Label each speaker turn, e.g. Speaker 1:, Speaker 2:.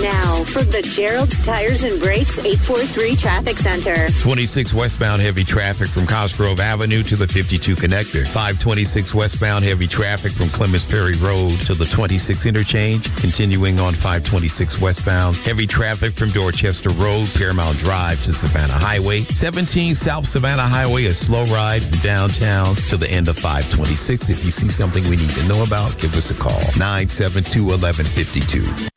Speaker 1: Now, from the Gerald's Tires and Brakes 843 Traffic Center.
Speaker 2: 26 westbound heavy traffic from Cosgrove Avenue to the 52 connector. 526 westbound heavy traffic from Clements Ferry Road to the 26 interchange. Continuing on 526 westbound heavy traffic from Dorchester Road, Paramount Drive to Savannah Highway. 17 South Savannah Highway, a slow ride from downtown to the end of 526. If you see something we need to know about, give us a call. 972-1152.